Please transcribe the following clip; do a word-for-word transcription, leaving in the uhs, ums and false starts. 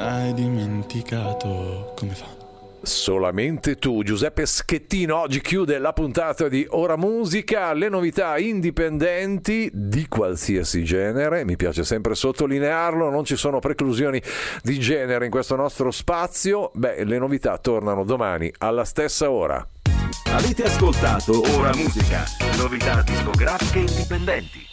Hai dimenticato come fa? Solamente tu. Giuseppe Schettino oggi chiude la puntata di Ora Musica, le novità indipendenti di qualsiasi genere, mi piace sempre sottolinearlo, non ci sono preclusioni di genere in questo nostro spazio. Beh, le novità tornano domani alla stessa ora. Avete ascoltato Ora Musica, novità discografiche indipendenti.